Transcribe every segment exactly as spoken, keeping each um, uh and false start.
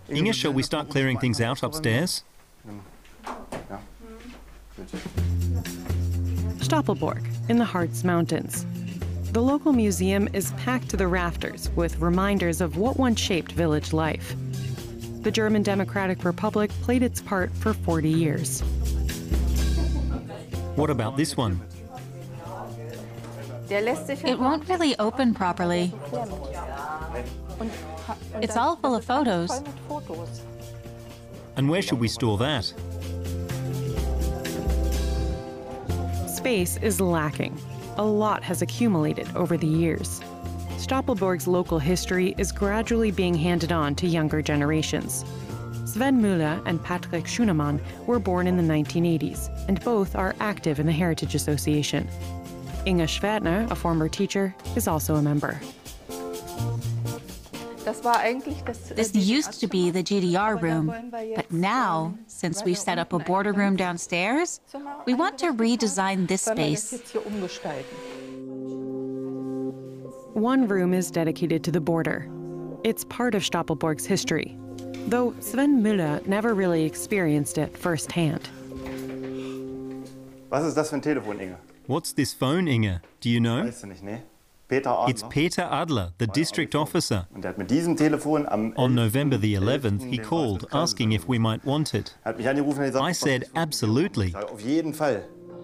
Inge, shall we start clearing things out upstairs? Stoppelborg, in the Harz Mountains. The local museum is packed to the rafters with reminders of what once shaped village life. The German Democratic Republic played its part for forty years. What about this one? It won't really open properly. It's all full of photos. And where should we store that? Space is lacking. A lot has accumulated over the years. Stoppelborg's local history is gradually being handed on to younger generations. Sven Müller and Patrick Schunemann were born in the nineteen eighties, and both are active in the Heritage Association. Inge Schwertner, a former teacher, is also a member. This used to be the G D R room, but now, since we've set up a border room downstairs, we want to redesign this space. One room is dedicated to the border. It's part of Stoppelborg's history, though Sven Müller never really experienced it firsthand. Was ist das für ein Telefon, Inge? What's this phone, Inge? Do you know? Weißt du nicht, ne? Peter Adler. It's Peter Adler, the district officer. Und er hat mit diesem Telefon am On November the eleventh, he called asking if we might want it. Hat mich angerufen und gesagt, I said absolutely. Auf jeden Fall.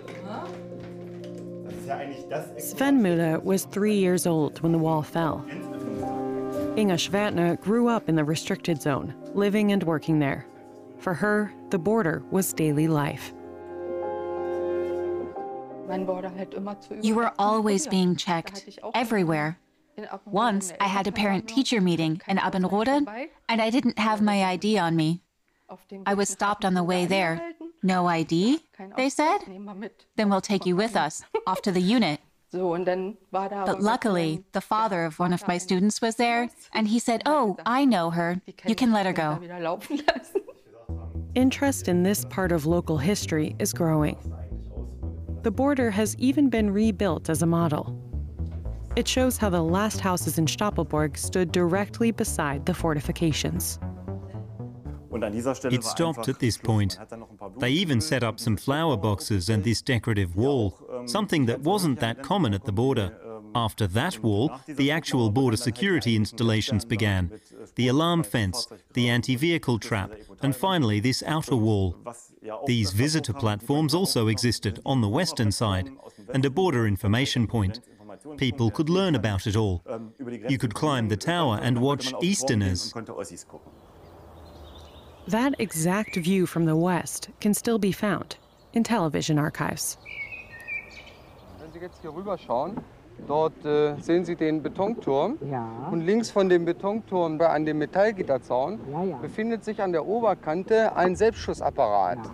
Sven Müller was three years old when the wall fell. Inge Schwertner grew up in the restricted zone, living and working there. For her, the border was daily life. You were always being checked, everywhere. Once, I had a parent-teacher meeting in Abbenrode, and I didn't have my I D on me. I was stopped on the way there. No I D, they said? Then we'll take you with us, off to the unit. But luckily, the father of one of my students was there, and he said, "Oh, I know her. You can let her go." Interest in this part of local history is growing. The border has even been rebuilt as a model. It shows how the last houses in Stoppelborg stood directly beside the fortifications. It stopped at this point. They even set up some flower boxes and this decorative wall, something that wasn't that common at the border. After that wall, the actual border security installations began. The alarm fence, the anti-vehicle trap, and finally this outer wall. These visitor platforms also existed on the western side, and a border information point. People could learn about it all. You could climb the tower and watch Easterners. That exact view from the west can still be found in television archives. Wenn Sie jetzt hier rüberschauen, dort äh, sehen Sie den Betonturm. Ja. Und links von dem Betonturm an dem Metallgitterzaun ja, ja. befindet sich an der Oberkante ein Selbstschussapparat. Ja.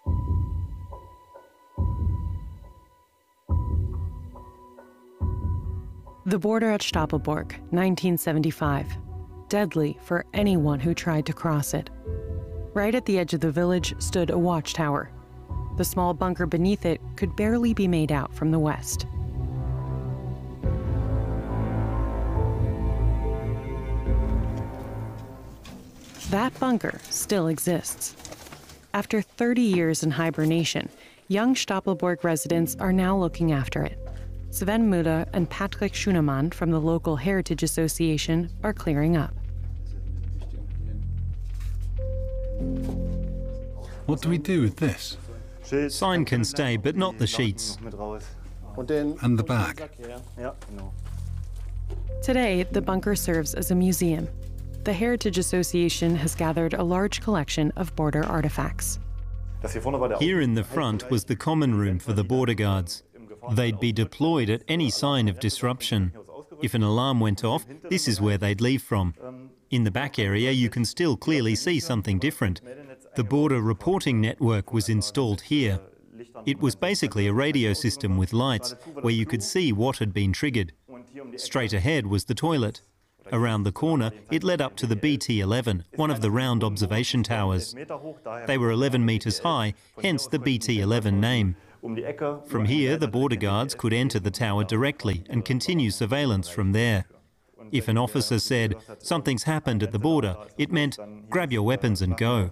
The border at Stoppelborg, nineteen seventy-five. Deadly for anyone who tried to cross it. Right at the edge of the village stood a watchtower. The small bunker beneath it could barely be made out from the west. That bunker still exists. After thirty years in hibernation, young Stoppelborg residents are now looking after it. Sven Müller and Patrick Schunemann from the local Heritage Association are clearing up. What do we do with this? Sign can stay, but not the sheets. And the back. Today, the bunker serves as a museum. The Heritage Association has gathered a large collection of border artifacts. Here in the front was the common room for the border guards. They'd be deployed at any sign of disruption. If an alarm went off, this is where they'd leave from. In the back area, you can still clearly see something different. The border reporting network was installed here. It was basically a radio system with lights, where you could see what had been triggered. Straight ahead was the toilet. Around the corner, it led up to the B T eleven, one of the round observation towers. They were eleven metres high, hence the B T eleven name. From here, the border guards could enter the tower directly and continue surveillance from there. If an officer said, "Something's happened at the border," it meant, grab your weapons and go.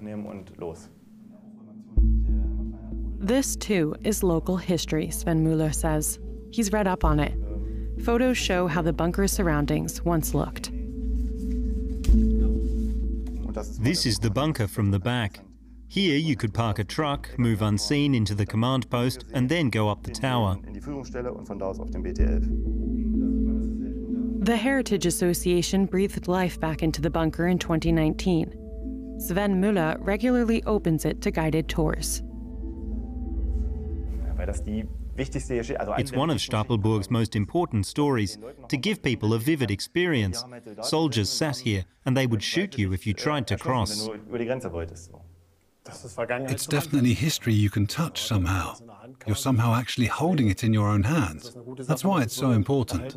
This, too, is local history, Sven Müller says. He's read up on it. Photos show how the bunker's surroundings once looked. This is the bunker from the back. Here you could park a truck, move unseen into the command post, and then go up the tower. The Heritage Association breathed life back into the bunker in twenty nineteen. Sven Müller regularly opens it to guided tours. It's one of Stapelburg's most important stories, to give people a vivid experience. Soldiers sat here, and they would shoot you if you tried to cross. It's definitely history you can touch somehow. You're somehow actually holding it in your own hands. That's why it's so important.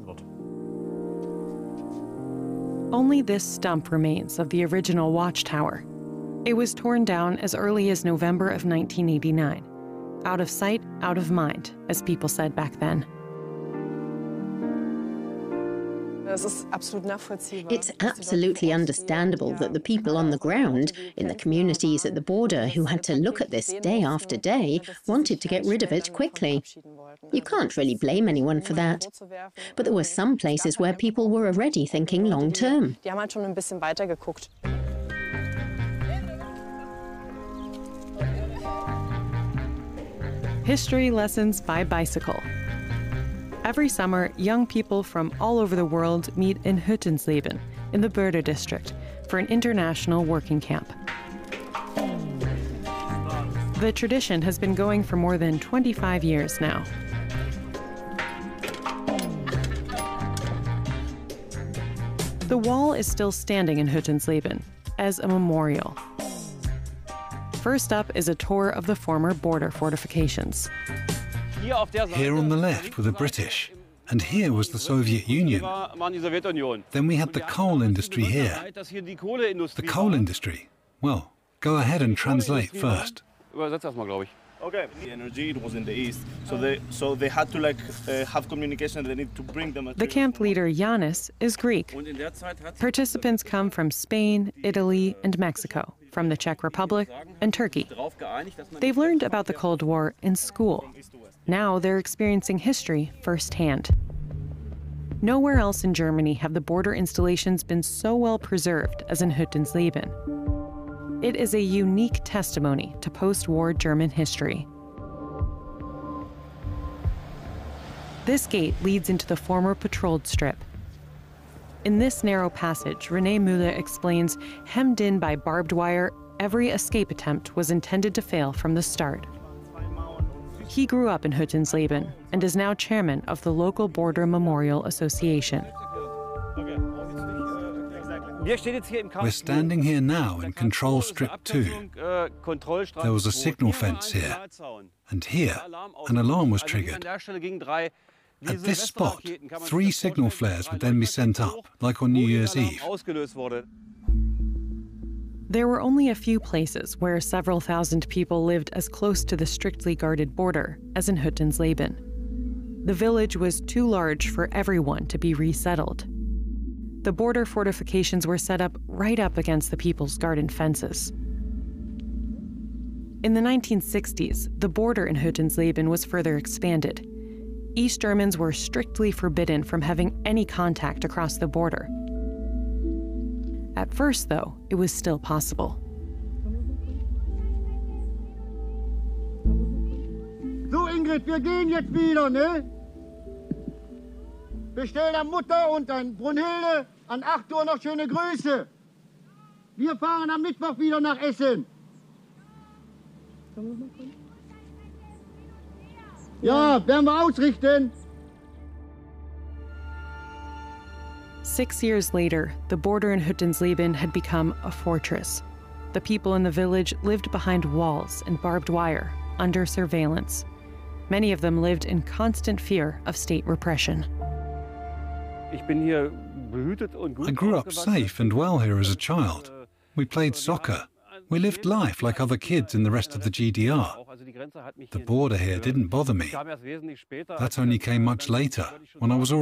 Only this stump remains of the original watchtower. It was torn down as early as November of nineteen eighty-nine. Out of sight, out of mind, as people said back then. It's absolutely understandable that the people on the ground, in the communities at the border who had to look at this day after day, wanted to get rid of it quickly. You can't really blame anyone for that. But there were some places where people were already thinking long term. History lessons by bicycle. Every summer, young people from all over the world meet in Hüttensleben, in the Börde district, for an international working camp. The tradition has been going for more than twenty-five years now. The wall is still standing in Hüttensleben as a memorial. First up is a tour of the former border fortifications. Here on the left were the British, and here was the Soviet Union. Then we had the coal industry here. The coal industry? Well, go ahead and translate first. Okay. The energy, it was in the east, so they so they had to like uh, have communication. They need to bring them. The camp leader Yanis is Greek. Participants come from Spain, Italy, and Mexico, from the Czech Republic and Turkey. They've learned about the Cold War in school. Now they're experiencing history firsthand. Nowhere else in Germany have the border installations been so well preserved as in Hüttensleben. It is a unique testimony to post-war German history. This gate leads into the former patrolled strip. In this narrow passage, René Müller explains, hemmed in by barbed wire, every escape attempt was intended to fail from the start. He grew up in Hüttensleben and is now chairman of the local Border Memorial Association. We're standing here now in Control Strip two. There was a signal fence here, and here an alarm was triggered. At this spot, three signal flares would then be sent up, like on New Year's Eve. There were only a few places where several thousand people lived as close to the strictly guarded border as in Hüttensleben. The village was too large for everyone to be resettled. The border fortifications were set up right up against the people's garden fences. In the nineteen sixties, the border in Hüttensleben was further expanded. East Germans were strictly forbidden from having any contact across the border. At first, though, it was still possible. So, Ingrid, wir gehen jetzt wieder, ne? Bestell der Mutter und an Brunhilde an acht Uhr noch schöne Grüße. Wir fahren am Mittwoch wieder nach Essen. Ja, werden wir ausrichten. Six years later, the border in Hüttensleben had become a fortress. The people in the village lived behind walls and barbed wire, under surveillance. Many of them lived in constant fear of state repression. I grew up safe and well here as a child. We played soccer. We lived life like other kids in the rest of the G D R. The border here didn't bother me. That only came much later, when I was already